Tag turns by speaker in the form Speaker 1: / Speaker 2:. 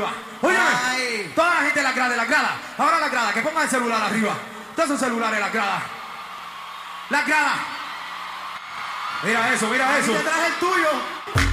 Speaker 1: arriba. Óyeme, toda la gente en la grada. Ahora la grada, que pongan el celular arriba. Todos sus celulares en la grada. La grada. Mira eso, mira eso.
Speaker 2: Te traje el tuyo.